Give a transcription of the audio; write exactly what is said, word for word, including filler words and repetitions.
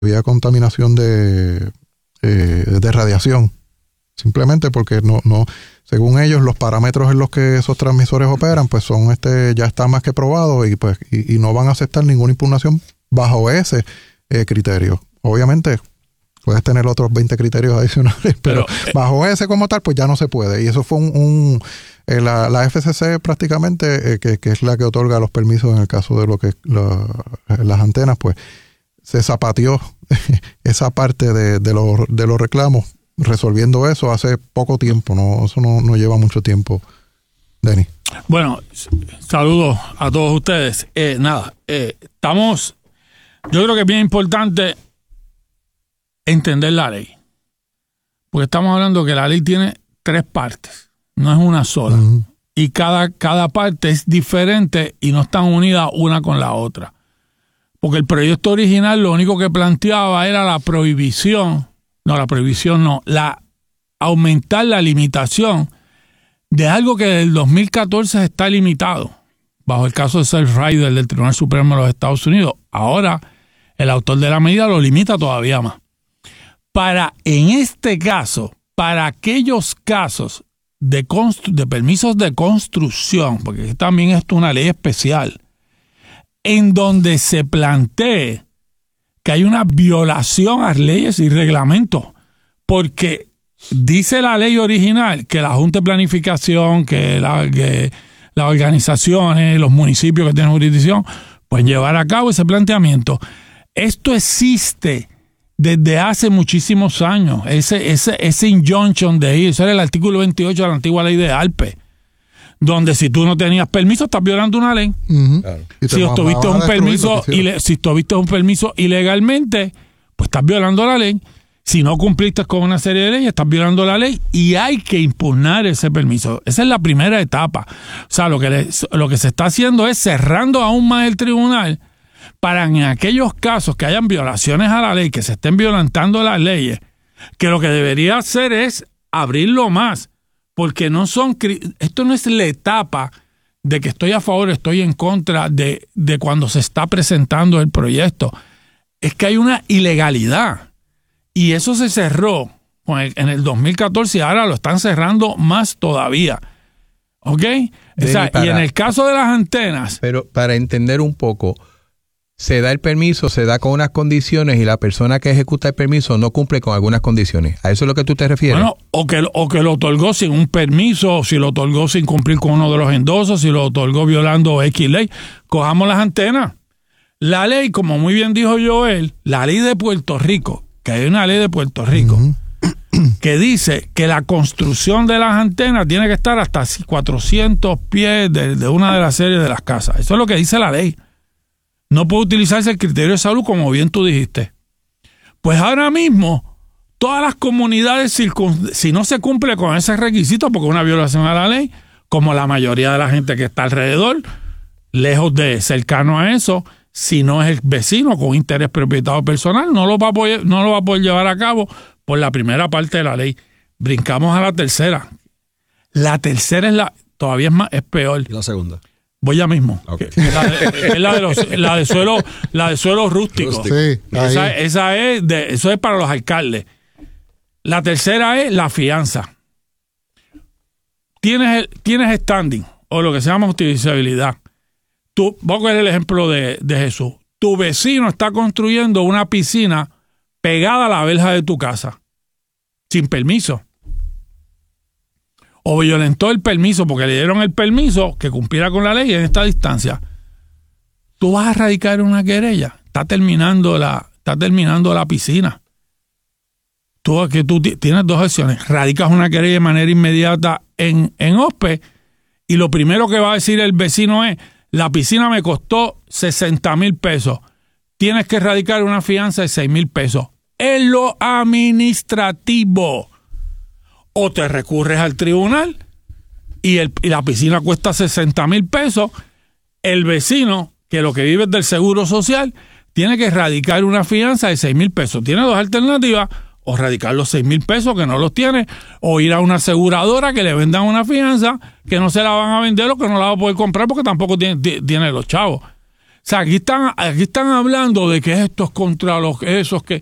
había contaminación de, eh, de radiación. Simplemente porque no, no, según ellos, los parámetros en los que esos transmisores operan, pues son este, ya están más que probados y pues, y, y no van a aceptar ninguna impugnación bajo ese eh, criterio. Obviamente, puedes tener otros veinte criterios adicionales, pero, pero eh, bajo ese como tal, pues ya no se puede. Y eso fue un, un eh, la, la F C C prácticamente, eh, que, que es la que otorga los permisos en el caso de lo que la, las antenas, pues se zapateó esa parte de, de, los, de los reclamos, resolviendo eso hace poco tiempo, no, eso no, no lleva mucho tiempo, Denis. Bueno, saludos a todos ustedes. Eh, nada, eh, estamos, yo creo que es bien importante entender la ley, porque estamos hablando que la ley tiene tres partes, no es una sola, uh-huh. y cada, cada parte es diferente y no están unidas una con la otra, porque el proyecto original lo único que planteaba era la prohibición, no la prohibición no, la aumentar la limitación de algo que desde el dos mil catorce está limitado, bajo el caso de Self-Rider del Tribunal Supremo de los Estados Unidos. Ahora el autor de la medida lo limita todavía más. Para, en este caso, para aquellos casos de, constru- de permisos de construcción, porque también esto es una ley especial, en donde se plantee que hay una violación a leyes y reglamentos, porque dice la ley original que la Junta de Planificación, que, la, que las organizaciones, los municipios que tienen jurisdicción, pueden llevar a cabo ese planteamiento. Esto existe desde hace muchísimos años, ese, ese, ese injunction de ahí, eso era el artículo veintiocho de la antigua ley de Alpe, donde si tú no tenías permiso estás violando una ley. Uh-huh. Claro. Si obtuviste un permiso, ile- si obtuviste un permiso ilegalmente, pues estás violando la ley. Si no cumpliste con una serie de leyes, estás violando la ley y hay que impugnar ese permiso. Esa es la primera etapa. O sea, lo que, le, lo que se está haciendo es cerrando aún más el tribunal para en aquellos casos que hayan violaciones a la ley, que se estén violentando las leyes, que lo que debería hacer es abrirlo más, porque no son, esto no es la etapa de que estoy a favor, estoy en contra de, de cuando se está presentando el proyecto. Es que hay una ilegalidad y eso se cerró en el dos mil catorce y ahora lo están cerrando más todavía. ¿Ok? O sea, para, y en el caso de las antenas... Pero para entender un poco, se da el permiso, se da con unas condiciones y la persona que ejecuta el permiso no cumple con algunas condiciones. ¿A eso es lo que tú te refieres? Bueno, o que, o que lo otorgó sin un permiso, o si lo otorgó sin cumplir con uno de los endosos, si lo otorgó violando X ley. Cojamos las antenas. La ley, como muy bien dijo Joel, la ley de Puerto Rico, que hay una ley de Puerto Rico, uh-huh. que dice que la construcción de las antenas tiene que estar hasta cuatrocientos pies de, de una de las series de las casas. Eso es lo que dice la ley. No puede utilizarse el criterio de salud, como bien tú dijiste. Pues ahora mismo, todas las comunidades, circun- si no se cumple con ese requisito, porque es una violación a la ley, como la mayoría de la gente que está alrededor, lejos de cercano a eso, si no es el vecino con interés propietario personal, no lo va a poder, no lo va a poder llevar a cabo por la primera parte de la ley. Brincamos a la tercera. La tercera es la, todavía es más, es peor. ¿Y la segunda? Voy ya mismo. Okay. La de, es la de, los, la de suelo, la de suelo rústico. Sí, esa, esa es de, eso es para los alcaldes. La tercera es la fianza. Tienes el, tienes standing, o lo que se llama utilizabilidad. Tú, voy a coger el ejemplo de, de Jesús. Tu vecino está construyendo una piscina pegada a la verja de tu casa, sin permiso. O violentó el permiso porque le dieron el permiso que cumpliera con la ley en esta distancia. Tú vas a radicar una querella. Está terminando la, está terminando la piscina. Tú, que tú t- tienes dos opciones. Radicas una querella de manera inmediata en, en O S P E y lo primero que va a decir el vecino es: la piscina me costó sesenta mil pesos. Tienes que radicar una fianza de seis mil pesos. En lo administrativo. O te recurres al tribunal y, el, y la piscina cuesta sesenta mil pesos. El vecino, que lo que vive es del seguro social, tiene que radicar una fianza de seis mil pesos. Tiene dos alternativas: o radicar los seis mil pesos que no los tiene, o ir a una aseguradora que le vendan una fianza que no se la van a vender o que no la va a poder comprar porque tampoco tiene, tiene los chavos. sea, aquí están, aquí están hablando de que esto es contra los esos que